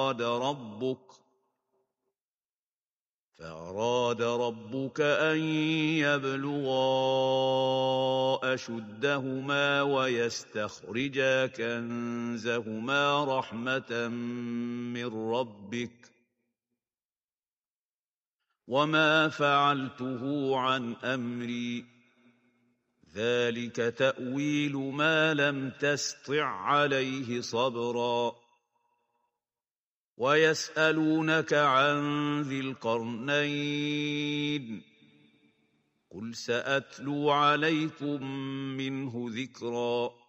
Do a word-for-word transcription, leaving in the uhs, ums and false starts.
فأراد ربك فأراد ربك أن يبلغا أشدهما ويستخرجا كنزهما رحمة من ربك وما فعلته عن أمري ذلك تأويل ما لم تسطع عليه صبرا ويسألونك عن ذي القرنين قل سأتلو عليكم منه ذكرا